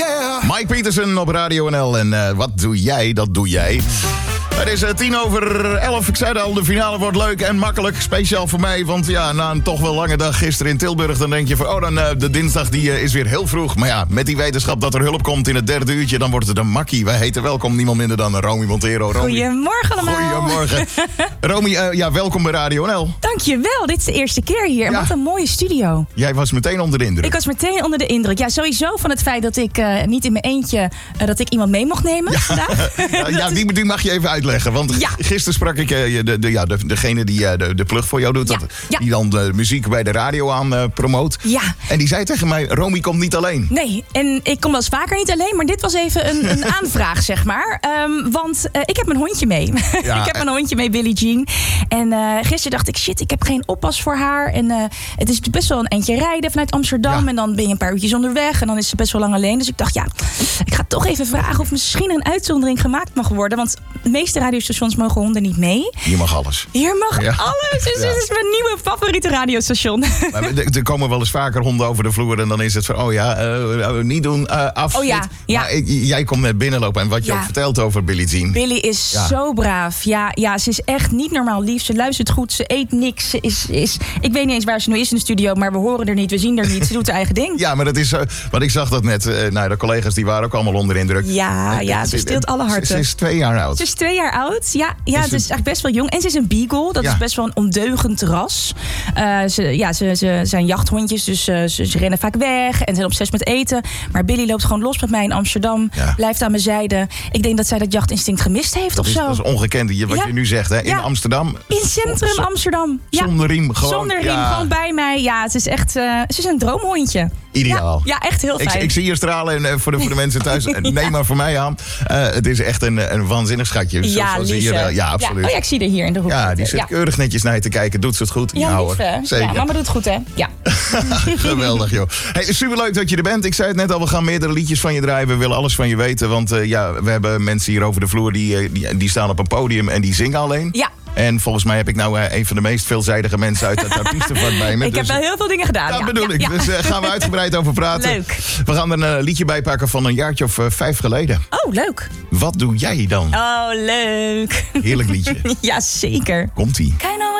yeah. Mike Pietersen op Radio NL. En wat doe jij? Dat doe jij. Het is 10:11. Ik zei al, de finale wordt leuk en makkelijk. Speciaal voor mij, want ja, na een toch wel lange dag gisteren in Tilburg... dan denk je van, de dinsdag die is weer heel vroeg. Maar ja, met die wetenschap dat er hulp komt in het derde uurtje... dan wordt het een makkie. Wij heten welkom, niemand minder dan Romy Montero. Goedemorgen allemaal. Goedemorgen. Romy, welkom bij Radio NL. Dankjewel, dit is de eerste keer hier. En wat een mooie studio. Jij was meteen onder de indruk. Ik was meteen onder de indruk. Ja, sowieso van het feit dat ik niet in mijn eentje... dat ik iemand mee mocht nemen vandaag. Die mag je even uitleggen. Want gisteren sprak ik degene die de plug voor jou doet. Die dan de muziek bij de radio aan promoot. Ja. En die zei tegen mij, Romy komt niet alleen. Nee, en ik kom wel eens vaker niet alleen. Maar dit was even een aanvraag, zeg maar. Want ik heb mijn hondje mee. Ja, ik heb mijn hondje mee, Billie Jean. En gisteren dacht ik, shit, ik heb geen oppas voor haar. En het is best wel een eindje rijden vanuit Amsterdam. Ja. En dan ben je een paar uurtjes onderweg. En dan is ze best wel lang alleen. Dus ik dacht, ik ga toch even vragen of misschien een uitzondering gemaakt mag worden. Want de meeste radiostations mogen honden niet mee. Hier mag alles. Hier mag alles. Dus dit is mijn nieuwe favoriete radiostation. Maar er komen wel eens vaker honden over de vloer. En dan is het van, niet doen, af. Oh ja. Maar jij komt net binnenlopen. En wat je ook vertelt over Billie Jean. Billie is zo braaf. Ja, ze is echt niet normaal lief. Ze luistert goed. Ze eet niks. Ze is ik weet niet eens waar ze nu is in de studio. Maar we horen er niet. We zien er niet. Ze doet haar eigen ding. Ja, maar dat is... want ik zag dat net. De collega's die waren ook allemaal onder indruk. Ja, ze steelt alle harten. Ze is 2 jaar oud. Ze is 2 jaar oud. Ja, het is eigenlijk best wel jong. En ze is een beagle. Dat is best wel een ondeugend ras. Ze zijn jachthondjes, dus ze rennen vaak weg en zijn obsessief met eten. Maar Billie loopt gewoon los met mij in Amsterdam. Ja. Blijft aan mijn zijde. Ik denk dat zij dat jachtinstinct gemist heeft of zo. Dat is ongekend, wat je nu zegt, hè? In Amsterdam. In centrum Amsterdam. Ja. Zonder riem, gewoon. Zonder riem, gewoon bij mij. Ja, het is echt... ze is een droomhondje. Ideaal. Ja, echt heel fijn. Ik zie je stralen en voor de mensen thuis. Neem maar voor mij aan. Het is echt een waanzinnig schatje. Ja, absoluut. Ik zie er hier in de hoek. Ja, die zit keurig netjes naar je te kijken. Doet ze het goed? Ja, hoor. Zeker. Ja, mama doet het goed, hè? Ja. Geweldig, joh. Hey, superleuk dat je er bent. Ik zei het net al, we gaan meerdere liedjes van je draaien. We willen alles van je weten. Want we hebben mensen hier over de vloer die staan op een podium en die zingen alleen. Ja. En volgens mij heb ik nou een van de meest veelzijdige mensen uit het artiestenvak bij me. Ik heb wel heel veel dingen gedaan. Dat bedoel ik. Ja. Dus gaan we uitgebreid over praten. Leuk. We gaan er een liedje bij pakken van een jaartje of 5 geleden. Oh, leuk. Wat doe jij dan? Oh, leuk. Heerlijk liedje. Ja, zeker. Komt-ie.